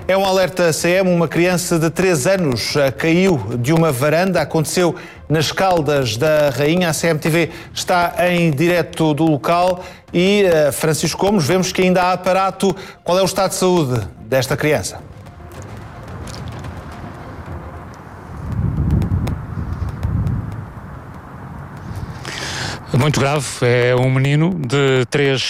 É um alerta CM, uma criança de 3 anos caiu de uma varanda, aconteceu nas Caldas da Rainha. A CMTV está em direto do local e, Francisco Gomes, vemos que ainda há aparato. Qual é o estado de saúde desta criança? Muito grave, é um menino de 3